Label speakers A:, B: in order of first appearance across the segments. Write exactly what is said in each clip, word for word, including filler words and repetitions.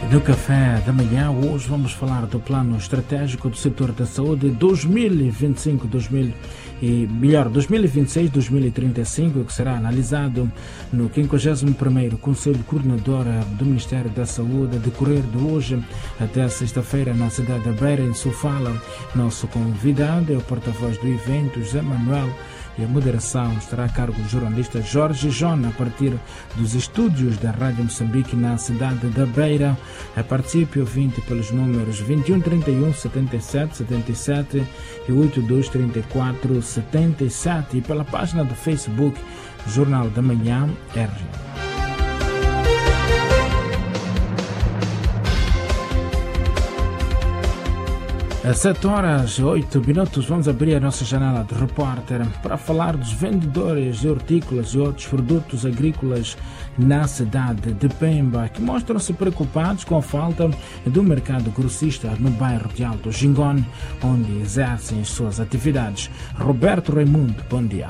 A: No Café da Manhã, hoje vamos falar do plano estratégico do setor da saúde dois mil e vinte e cinco, dois mil e, melhor, dois mil e vinte e seis, dois mil e trinta e cinco, que será analisado no quinquagésimo primeiro Conselho Coordenador do Ministério da Saúde, a decorrer de hoje até sexta-feira na cidade da Beira, em Sofala. Nosso convidado é o porta-voz do evento, José Manuel, e a moderação estará a cargo do jornalista Jorge Jona, a partir dos estúdios da Rádio Moçambique na cidade da Beira. Participe ouvinte pelos números vinte e um, trinta e um, setenta e sete, setenta e sete e oitenta e dois, trinta e quatro, setenta e sete e pela página do Facebook Jornal da Manhã R. Às sete horas e oito minutos vamos abrir a nossa janela de repórter para falar dos vendedores de hortícolas e outros produtos agrícolas na cidade de Pemba, que mostram-se preocupados com a falta do mercado grossista no bairro de Alto Jingone, onde exercem suas atividades. Roberto Raimundo, bom dia.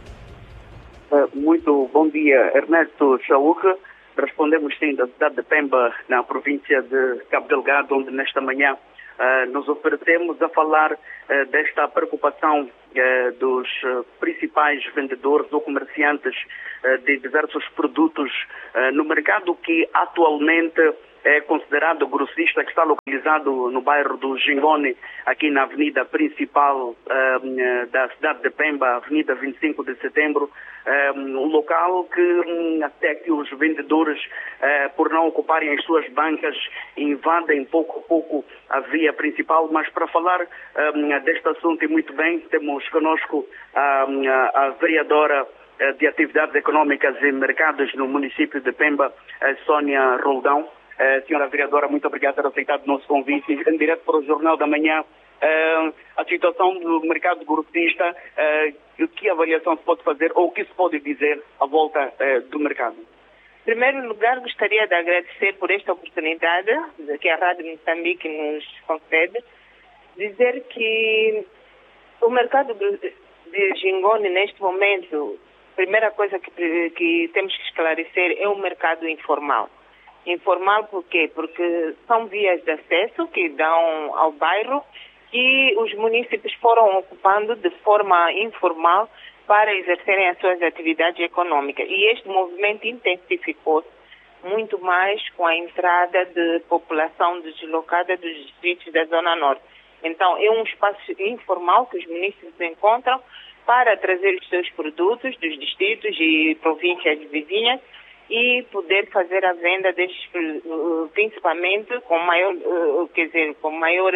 B: Muito bom dia, Ernesto Chaúca. Respondemos sim da cidade de Pemba, na província de Cabo Delgado, onde nesta manhã Uh, nos oferecemos a falar uh, desta preocupação uh, dos uh, principais vendedores ou comerciantes uh, de diversos produtos uh, no mercado que atualmente é considerado grossista, que está localizado no bairro do Jingone, aqui na avenida principal uh, da cidade de Pemba, avenida vinte e cinco de setembro, um, um local que um, até que os vendedores, uh, por não ocuparem as suas bancas, invadem pouco a pouco a via principal. Mas para falar um, deste assunto, e muito bem, temos conosco um, a, a vereadora de Atividades Econômicas e Mercados no município de Pemba, Sónia Roldão. Uh, senhora vereadora, muito obrigada por ter aceitado o nosso convite. Em direto para o Jornal da Manhã, uh, a situação do mercado grossista, uh, que avaliação se pode fazer ou o que se pode dizer à volta uh, do mercado?
C: Em primeiro lugar, gostaria de agradecer por esta oportunidade que a Rádio Moçambique nos concede, dizer que o mercado de Jingone, neste momento, a primeira coisa que, que temos que esclarecer é o mercado informal. Informal por quê? Porque são vias de acesso que dão ao bairro e os municípios foram ocupando de forma informal para exercerem as suas atividades econômicas. E este movimento intensificou-se muito mais com a entrada de população deslocada dos distritos da Zona Norte. Então, é um espaço informal que os municípios encontram para trazer os seus produtos dos distritos e províncias vizinhas e poder fazer a venda destes, principalmente com maior, quer dizer, com maior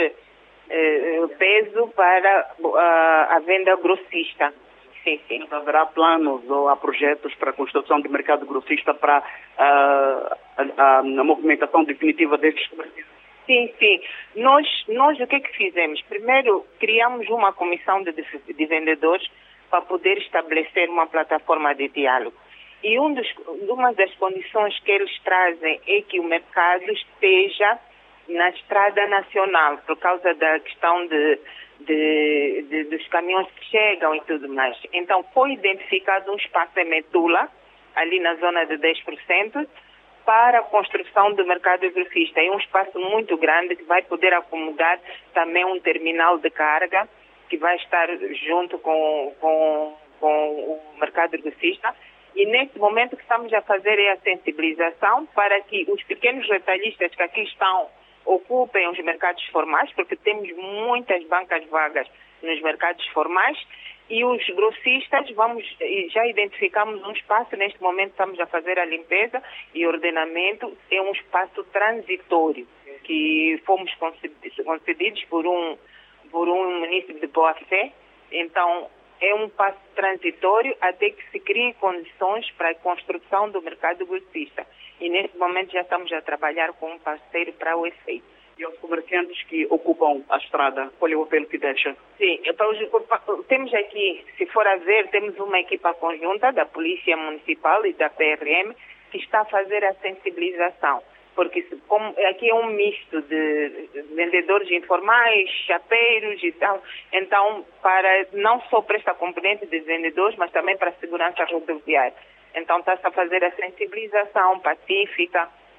C: peso para a venda grossista. Sim, sim.
B: Haverá planos ou há projetos para a construção de mercado grossista para a, a, a movimentação definitiva destes comerciantes?
C: Sim, sim. Nós, nós o que é que fizemos? Primeiro, criamos uma comissão de, de vendedores para poder estabelecer uma plataforma de diálogo. E um dos, uma das condições que eles trazem é que o mercado esteja na estrada nacional, por causa da questão de, de, de, dos caminhões que chegam e tudo mais. Então, foi identificado um espaço em Metula, ali na zona de dez por cento, para a construção do mercado grossista. É um espaço muito grande que vai poder acomodar também um terminal de carga, que vai estar junto com, com, com o mercado grossista. E nesse momento o que estamos a fazer é a sensibilização para que os pequenos retalhistas que aqui estão ocupem os mercados formais, porque temos muitas bancas vagas nos mercados formais, e os grossistas, vamos, já identificamos um espaço, neste momento estamos a fazer a limpeza e ordenamento, é um espaço transitório, que fomos concedidos por um, por um município de boa-fé. Então, é um passo transitório até que se criem condições para a construção do mercado grossista. E nesse momento já estamos a trabalhar com um parceiro para o efeito.
B: E aos comerciantes que ocupam a estrada, qual é o apelo que deixa?
C: Sim, temos aqui, se for a ver, temos uma equipa conjunta da Polícia Municipal e da P R M que está a fazer a sensibilização. Porque como aqui é um misto de vendedores informais, chapeiros e tal, então, para, não só para esta componente de vendedores, mas também para a segurança rodoviária. Então, está-se a fazer a sensibilização pacífica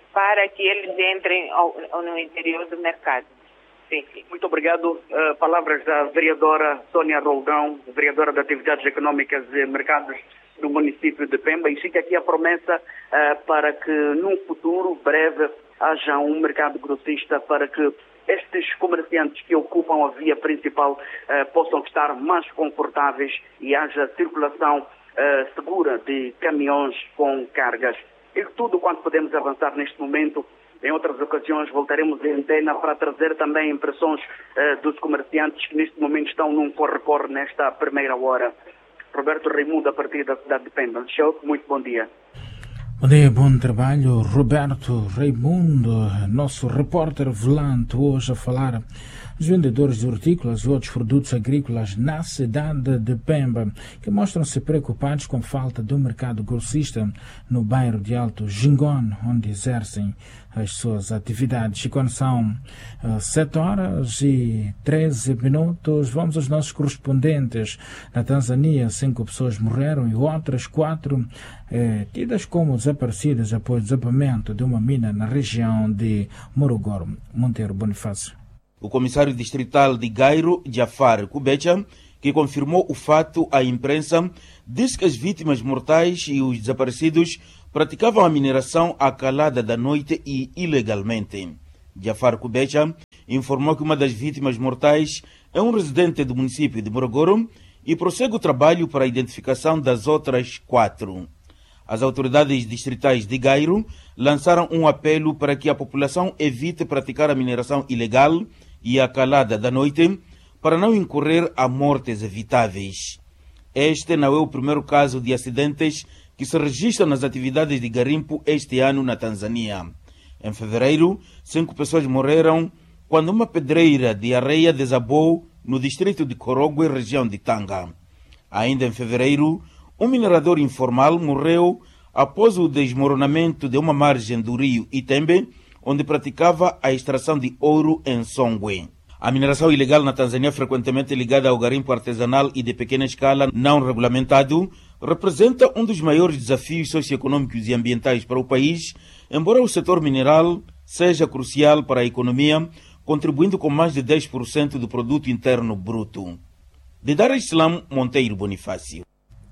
C: para que eles entrem ao, ao, no interior do mercado. Sim, sim.
B: Muito obrigado. Uh, palavras da vereadora Sônia Roldão, vereadora de Atividades Econômicas e Mercados do município de Pemba, e fica aqui a promessa uh, para que num futuro breve haja um mercado grossista para que estes comerciantes que ocupam a via principal uh, possam estar mais confortáveis e haja circulação uh, segura de caminhões com cargas. E tudo quanto podemos avançar neste momento. Em outras ocasiões voltaremos em antena para trazer também impressões uh, dos comerciantes que neste momento estão num corre-corre nesta primeira hora. Roberto Raimundo, a partir da cidade de Pemba. Show, muito bom dia.
A: Bom dia, bom trabalho, Roberto Raimundo, nosso repórter volante hoje a falar dos vendedores de hortícolas e outros produtos agrícolas na cidade de Pemba, que mostram-se preocupados com a falta de um mercado grossista no bairro de Alto Jingone, onde exercem as suas atividades. E quando são uh, sete horas e treze minutos, vamos aos nossos correspondentes. Na Tanzânia, cinco pessoas morreram e outras quatro eh, tidas como desaparecidas após o desabamento de uma mina na região de Morogoro. Monteiro Bonifácio.
D: O comissário distrital de Gairo, Jafar Kubecha, que confirmou o fato à imprensa, disse que as vítimas mortais e os desaparecidos praticavam a mineração à calada da noite e ilegalmente. Jafar Kubecha informou que uma das vítimas mortais é um residente do município de Morogoro e prossegue o trabalho para a identificação das outras quatro. As autoridades distritais de Gairo lançaram um apelo para que a população evite praticar a mineração ilegal e a calada da noite para não incorrer a mortes evitáveis. Este não é o primeiro caso de acidentes que se registram nas atividades de garimpo este ano na Tanzânia. Em fevereiro, cinco pessoas morreram quando uma pedreira de areia desabou no distrito de Korogwe, região de Tanga. Ainda em fevereiro, um minerador informal morreu após o desmoronamento de uma margem do rio Itembe, onde praticava a extração de ouro em Songwe. A mineração ilegal na Tanzânia, frequentemente ligada ao garimpo artesanal e de pequena escala não regulamentado, representa um dos maiores desafios socioeconômicos e ambientais para o país, embora o setor mineral seja crucial para a economia, contribuindo com mais de dez por cento do produto interno bruto. De Dar es Salaam, Monteiro Bonifácio.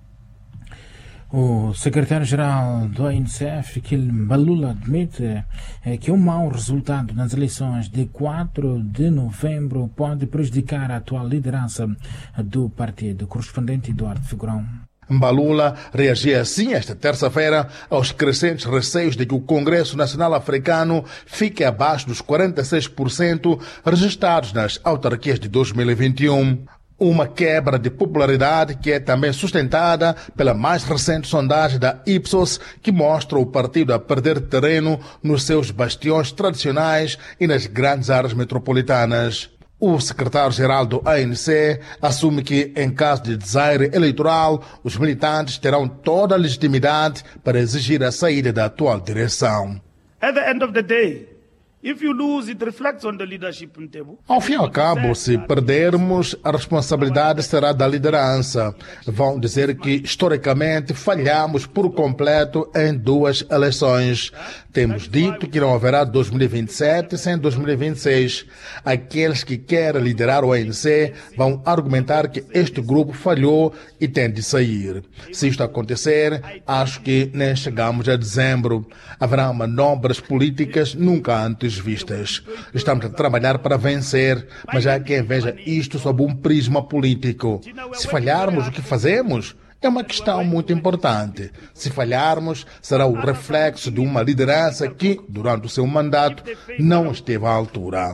A: O secretário-geral do A N C F, Fikile Mbalula, admite eh, que um mau resultado nas eleições de quatro de novembro pode prejudicar a atual liderança do partido. Correspondente Eduardo Figurão.
E: Mbalula reagia assim esta terça-feira aos crescentes receios de que o Congresso Nacional Africano fique abaixo dos quarenta e seis por cento registrados nas autarquias de dois mil e vinte e um. Uma quebra de popularidade que é também sustentada pela mais recente sondagem da Ipsos, que mostra o partido a perder terreno nos seus bastiões tradicionais e nas grandes áreas metropolitanas. O secretário-geral do A N C assume que, em caso de desaire eleitoral, os militantes terão toda a legitimidade para exigir a saída da atual direção.
F: At the end of the day, if you lose, it reflects on the leadership table.
E: Ao fim e ao cabo, se perdermos, a responsabilidade será da liderança. Vão dizer que, historicamente, falhamos por completo em duas eleições. Temos dito que não haverá dois mil e vinte e sete sem dois mil e vinte e seis. Aqueles que querem liderar o A N C vão argumentar que este grupo falhou e tem de sair. Se isto acontecer, acho que nem chegamos a dezembro. Haverá manobras políticas nunca antes vistas. Estamos a trabalhar para vencer, mas há quem veja isto sob um prisma político. Se falharmos, o que fazemos? É uma questão muito importante. Se falharmos, será o reflexo de uma liderança que, durante o seu mandato, não esteve à altura.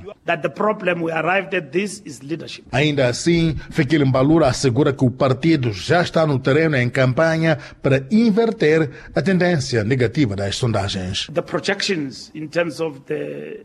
E: Ainda assim, Fikile Mbalula assegura que o partido já está no terreno em campanha para inverter a tendência negativa das sondagens.
F: The projections in terms of the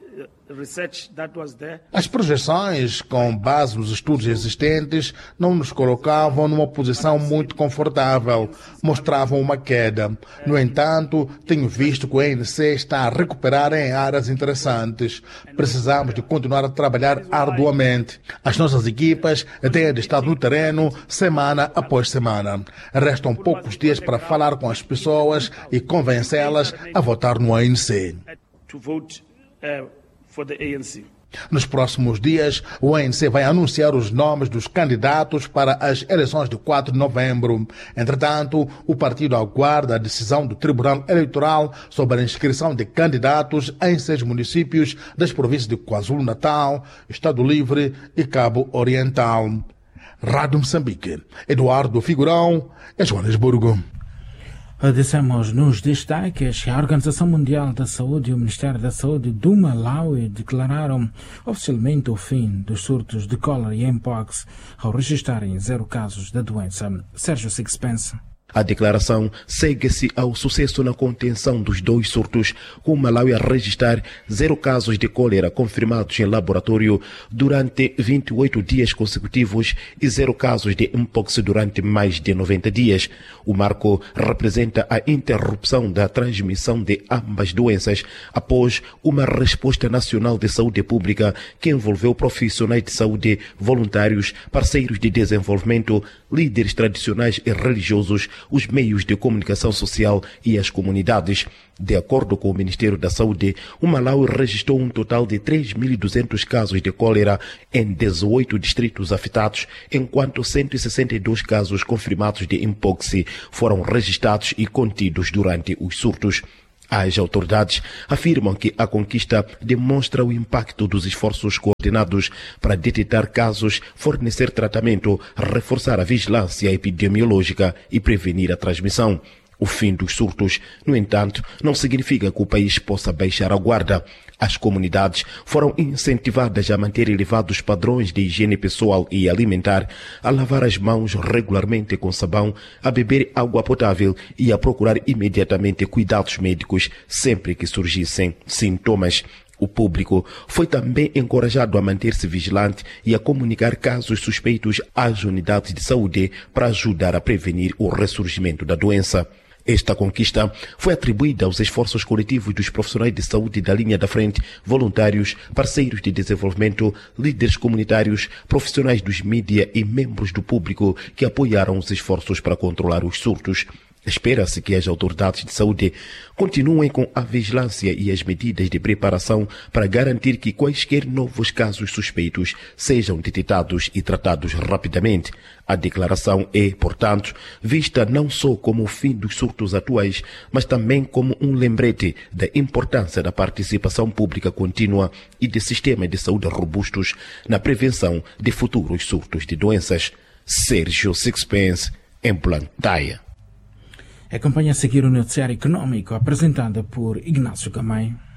E: As projeções, com base nos estudos existentes, não nos colocavam numa posição muito confortável, mostravam uma queda. No entanto, tenho visto que o A N C está a recuperar em áreas interessantes. Precisamos de continuar a trabalhar arduamente. As nossas equipas têm de estar no terreno semana após semana. Restam poucos dias para falar com as pessoas e convencê-las a votar no A N C.
F: to vote uh, for the A N C.
E: Nos próximos dias, o A N C vai anunciar os nomes dos candidatos para as eleições de quatro de novembro. Entretanto, o partido aguarda a decisão do Tribunal Eleitoral sobre a inscrição de candidatos em seis municípios das províncias de KwaZulu-Natal, Estado Livre e Cabo Oriental. Rádio Moçambique, Eduardo Figurão, Joanesburgo.
A: Dissemos nos destaques que a Organização Mundial da Saúde e o Ministério da Saúde do Malawi declararam oficialmente o fim dos surtos de cólera e mpox ao registrarem zero casos da doença. Sérgio Sixpence.
G: A declaração segue-se ao sucesso na contenção dos dois surtos, com o Malawi a registrar zero casos de cólera confirmados em laboratório durante vinte e oito dias consecutivos e zero casos de mpox durante mais de noventa dias. O marco representa a interrupção da transmissão de ambas doenças após uma resposta nacional de saúde pública que envolveu profissionais de saúde, voluntários, parceiros de desenvolvimento, líderes tradicionais e religiosos, os meios de comunicação social e as comunidades. De acordo com o Ministério da Saúde, o Malawi registrou um total de três mil e duzentos casos de cólera em dezoito distritos afetados, enquanto cento e sessenta e dois casos confirmados de mpox foram registrados e contidos durante os surtos. As autoridades afirmam que a conquista demonstra o impacto dos esforços coordenados para detectar casos, fornecer tratamento, reforçar a vigilância epidemiológica e prevenir a transmissão. O fim dos surtos, no entanto, não significa que o país possa baixar a guarda. As comunidades foram incentivadas a manter elevados padrões de higiene pessoal e alimentar, a lavar as mãos regularmente com sabão, a beber água potável e a procurar imediatamente cuidados médicos sempre que surgissem sintomas. O público foi também encorajado a manter-se vigilante e a comunicar casos suspeitos às unidades de saúde para ajudar a prevenir o ressurgimento da doença. Esta conquista foi atribuída aos esforços coletivos dos profissionais de saúde da linha da frente, voluntários, parceiros de desenvolvimento, líderes comunitários, profissionais dos mídia e membros do público que apoiaram os esforços para controlar os surtos. Espera-se que as autoridades de saúde continuem com a vigilância e as medidas de preparação para garantir que quaisquer novos casos suspeitos sejam detectados e tratados rapidamente. A declaração é, portanto, vista não só como o fim dos surtos atuais, mas também como um lembrete da importância da participação pública contínua e de sistemas de saúde robustos na prevenção de futuros surtos de doenças. Sérgio Sixpence, em Blantyre.
A: Acompanhe a seguir o noticiário econômico apresentado por Ignácio Camay.